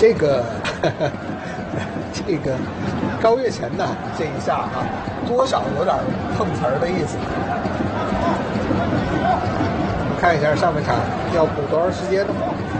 这个这个高月晨呢，这一下啊，多少有点碰瓷儿的意思。我们看一下上半场要补多长时间呢？